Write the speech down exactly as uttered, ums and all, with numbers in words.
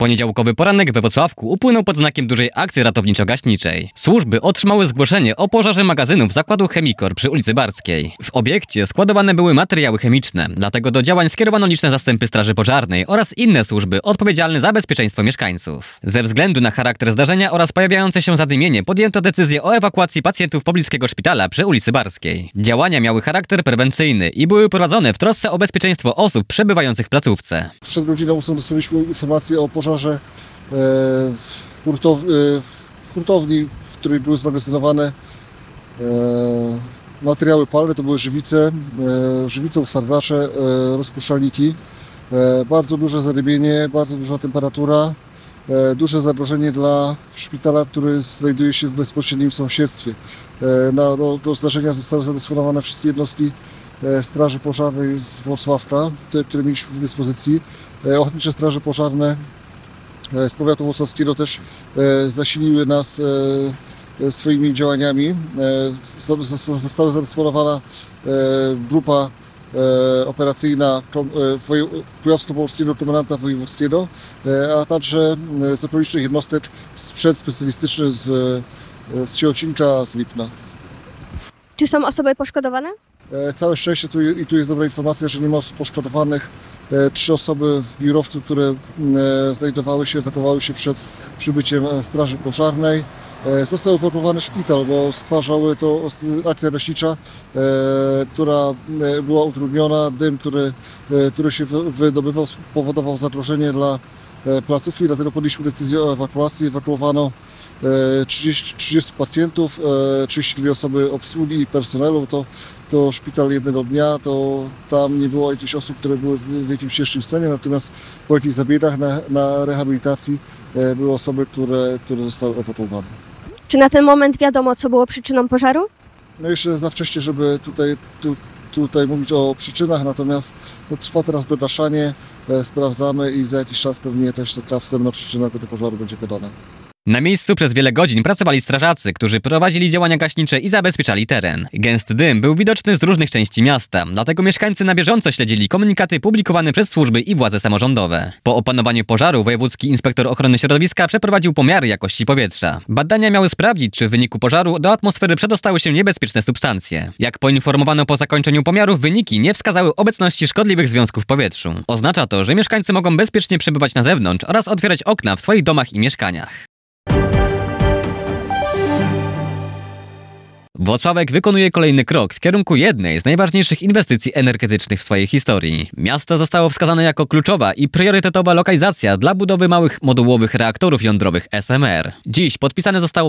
Poniedziałkowy poranek we Włocławku upłynął pod znakiem dużej akcji ratowniczo-gaśniczej. Służby otrzymały zgłoszenie o pożarze magazynów zakładu Chemikor przy ulicy Barskiej. W obiekcie składowane były materiały chemiczne, dlatego do działań skierowano liczne zastępy Straży Pożarnej oraz inne służby odpowiedzialne za bezpieczeństwo mieszkańców. Ze względu na charakter zdarzenia oraz pojawiające się zadymienie podjęto decyzję o ewakuacji pacjentów pobliskiego szpitala przy ulicy Barskiej. Działania miały charakter prewencyjny i były prowadzone w trosce o bezpieczeństwo osób przebywających w placówce. Przed godziną ósmą dostaliśmy informację o pożarze e, w, hurtow, e, w hurtowni, w której były zmagazynowane e, materiały palne. To były żywice, e, żywice, utwardzacze, e, rozpuszczalniki. E, bardzo duże zadymienie, bardzo duża temperatura, e, duże zagrożenie dla szpitala, który znajduje się w bezpośrednim sąsiedztwie. E, na, do, do zdarzenia zostały zadysponowane wszystkie jednostki Straży Pożarnej z Włocławka, te, które mieliśmy w dyspozycji. Ochotnicze Straże Pożarne z powiatu włocławskiego też zasiliły nas swoimi działaniami. Została zadysponowana grupa operacyjna Kujawsko-Pomorskiego Komendanta Wojewódzkiego, a także z okolicznych jednostek sprzęt specjalistyczny z, z Ciechocinka, z Lipna. Czy są osoby poszkodowane? Całe szczęście tu, i tu jest dobra informacja, że nie ma osób poszkodowanych. Trzy osoby w biurowcu, które znajdowały się, ewakuowały się przed przybyciem Straży Pożarnej. Został ewakuowany szpital, bo stwarzały to akcja leśnicza, która była utrudniona. Dym, który, który się wydobywał, spowodował zagrożenie dla placówki, dlatego podjęliśmy decyzję o ewakuacji. Ewakuowano trzydzieści, trzydziestu pacjentów, trzydzieści dwie osoby obsługi i personelu. To, to szpital jednego dnia, to tam nie było jakichś osób, które były w jakimś cięższym stanie, natomiast po jakichś zabiegach na, na rehabilitacji były osoby, które, które zostały ewakuowane. Czy na ten moment wiadomo, co było przyczyną pożaru? No jeszcze za wcześnie, żeby tutaj, tu, tutaj mówić o przyczynach, natomiast no, trwa teraz dogaszanie, e, sprawdzamy i za jakiś czas pewnie jakaś taka wstępna przyczyna tego pożaru będzie podana. Na miejscu przez wiele godzin pracowali strażacy, którzy prowadzili działania gaśnicze i zabezpieczali teren. Gęsty dym był widoczny z różnych części miasta, dlatego mieszkańcy na bieżąco śledzili komunikaty publikowane przez służby i władze samorządowe. Po opanowaniu pożaru wojewódzki inspektor ochrony środowiska przeprowadził pomiary jakości powietrza. Badania miały sprawdzić, czy w wyniku pożaru do atmosfery przedostały się niebezpieczne substancje. Jak poinformowano po zakończeniu pomiarów, wyniki nie wskazały obecności szkodliwych związków w powietrzu. Oznacza to, że mieszkańcy mogą bezpiecznie przebywać na zewnątrz oraz otwierać okna w swoich domach i mieszkaniach. Włocławek wykonuje kolejny krok w kierunku jednej z najważniejszych inwestycji energetycznych w swojej historii. Miasto zostało wskazane jako kluczowa i priorytetowa lokalizacja dla budowy małych modułowych reaktorów jądrowych S M R. Dziś podpisane zostało